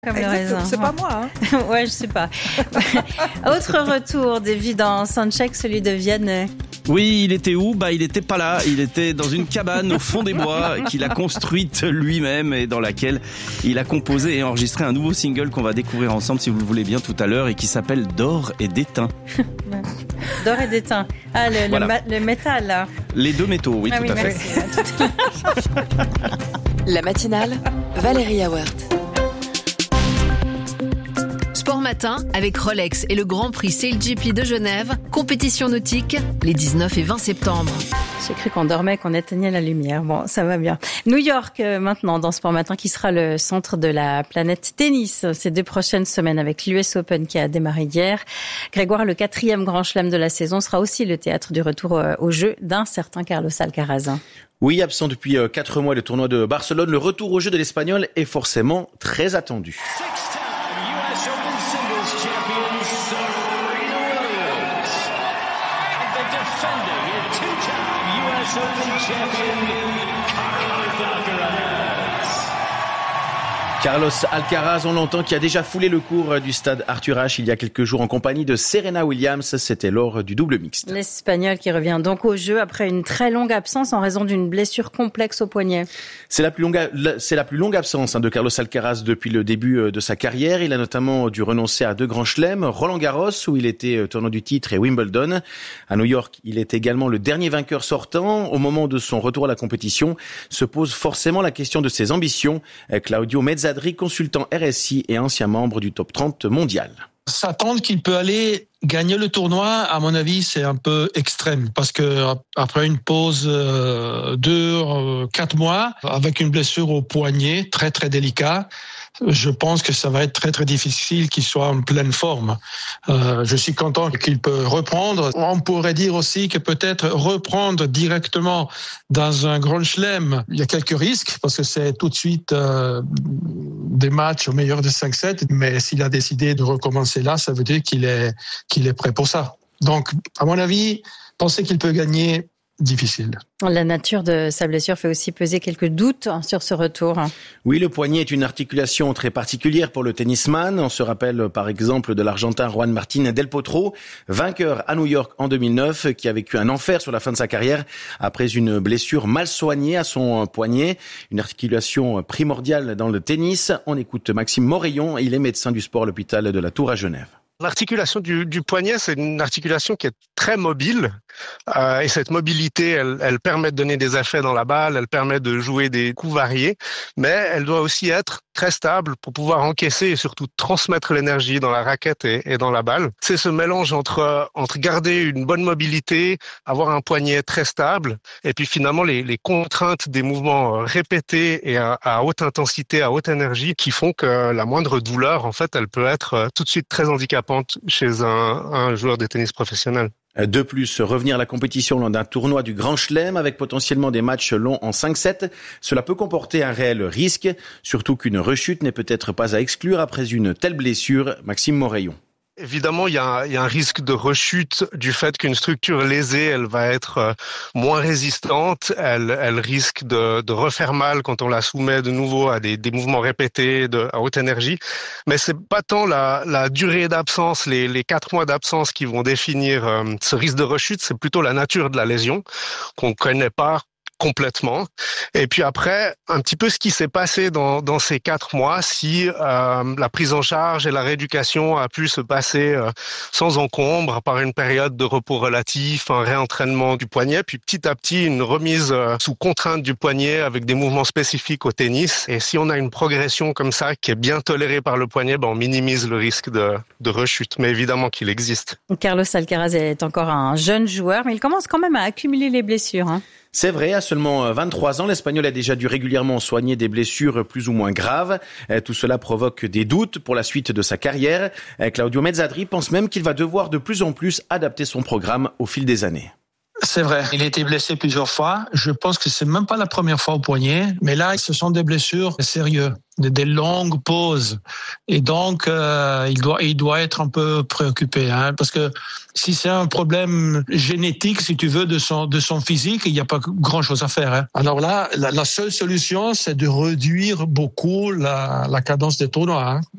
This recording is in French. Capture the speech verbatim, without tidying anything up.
Comme le raisin. C'est pas moi. Hein. Ouais, je sais pas. Autre retour d'évident, soundcheck, celui de Vianney. Oui, il était où ? Bah, il était pas là. Il était dans une cabane au fond des bois qu'il a construite lui-même et dans laquelle il a composé et enregistré un nouveau single qu'on va découvrir ensemble, si vous le voulez bien, tout à l'heure, et qui s'appelle D'or et d'étain. D'or et d'étain. Ah, le, voilà. le, ma- le métal, là. Les deux métaux, oui, ah, tout oui, à merci. fait. La matinale, Valérie Auwert. Sport matin avec Rolex et le Grand Prix Sail G P de Genève, compétition nautique les dix-neuf et vingt septembre. J'ai cru qu'on dormait, qu'on éteignait la lumière. Bon, ça va bien. New York, euh, maintenant, dans Sport Matin, qui sera le centre de la planète tennis ces deux prochaines semaines avec l'U S Open qui a démarré hier. Grégoire, le quatrième grand chelem de la saison, sera aussi le théâtre du retour euh, au jeu d'un certain Carlos Alcaraz. Oui, absent depuis euh, quatre mois du tournoi de Barcelone, le retour au jeu de l'Espagnol est forcément très attendu. Carlos Alcaraz, on l'entend, qui a déjà foulé le cours du stade Arthur Ashe il y a quelques jours en compagnie de Serena Williams. C'était lors du double mixte. L'Espagnol qui revient donc au jeu après une très longue absence en raison d'une blessure complexe au poignet. C'est la plus longue, c'est la plus longue absence de Carlos Alcaraz depuis le début de sa carrière. Il a notamment dû renoncer à deux grands chelems, Roland Garros où il était tenant du titre et Wimbledon. À New York, il est également le dernier vainqueur sortant. Au moment de son retour à la compétition, se pose forcément la question de ses ambitions. Claudio Mezzadri, consultant R S I et ancien membre du top trente mondial. S'attendre qu'il peut aller gagner le tournoi, à mon avis, c'est un peu extrême parce que après une pause de deux, quatre mois avec une blessure au poignet très très délicat, je pense que ça va être très très difficile qu'il soit en pleine forme. Euh, je suis content qu'il peut reprendre. On pourrait dire aussi que peut-être reprendre directement dans un grand chelem, il y a quelques risques parce que c'est tout de suite euh, des matchs au meilleur de cinq sept. Mais s'il a décidé de recommencer là, ça veut dire qu'il est qu'il est prêt pour ça. Donc, à mon avis, penser qu'il peut gagner, difficile. La nature de sa blessure fait aussi peser quelques doutes sur ce retour. Oui, le poignet est une articulation très particulière pour le tennisman. On se rappelle par exemple de l'Argentin Juan Martín del Potro, vainqueur à New York en deux mille neuf, qui a vécu un enfer sur la fin de sa carrière après une blessure mal soignée à son poignet. Une articulation primordiale dans le tennis. On écoute Maxime Moreillon, il est médecin du sport à l'hôpital de la Tour à Genève. L'articulation du, du poignet, c'est une articulation qui est très mobile euh, et cette mobilité, elle, elle permet de donner des effets dans la balle, elle permet de jouer des coups variés, mais elle doit aussi être très stable pour pouvoir encaisser et surtout transmettre l'énergie dans la raquette et, et dans la balle. C'est ce mélange entre entre garder une bonne mobilité, avoir un poignet très stable et puis finalement les, les contraintes des mouvements répétés et à, à haute intensité, à haute énergie qui font que la moindre douleur, en fait, elle peut être tout de suite très handicapante chez un, un joueur de tennis professionnel. De plus, revenir à la compétition lors d'un tournoi du Grand Chelem avec potentiellement des matchs longs en cinq sept, cela peut comporter un réel risque, surtout qu'une rechute n'est peut-être pas à exclure après une telle blessure. Maxime Moreillon. Évidemment, il y a, il y a un risque de rechute du fait qu'une structure lésée, elle va être moins résistante, elle, elle risque de, de refaire mal quand on la soumet de nouveau à des, des mouvements répétés de, à haute énergie. Mais c'est pas tant la, la durée d'absence, les, les quatre mois d'absence qui vont définir euh, ce risque de rechute, c'est plutôt la nature de la lésion qu'on connaît pas complètement. Et puis après, un petit peu ce qui s'est passé dans, dans ces quatre mois, si euh, la prise en charge et la rééducation a pu se passer euh, sans encombre, par une période de repos relatif, un réentraînement du poignet, puis petit à petit une remise euh, sous contrainte du poignet avec des mouvements spécifiques au tennis. Et si on a une progression comme ça qui est bien tolérée par le poignet, ben on minimise le risque de, de rechute. Mais évidemment qu'il existe. Carlos Alcaraz est encore un jeune joueur, mais il commence quand même à accumuler les blessures, hein. C'est vrai, à seulement vingt-trois ans, l'Espagnol a déjà dû régulièrement soigner des blessures plus ou moins graves. Tout cela provoque des doutes pour la suite de sa carrière. Claudio Mezzadri pense même qu'il va devoir de plus en plus adapter son programme au fil des années. C'est vrai, il a été blessé plusieurs fois. Je pense que c'est même pas la première fois au poignet, mais là, ce sont des blessures sérieuses, des longues pauses. Et donc, euh, il doit, il doit être un peu préoccupé, hein, parce que si c'est un problème génétique, si tu veux, de son, de son physique, il n'y a pas grand chose à faire, hein. Alors là, la, la seule solution, c'est de réduire beaucoup la, la cadence des tournois, hein.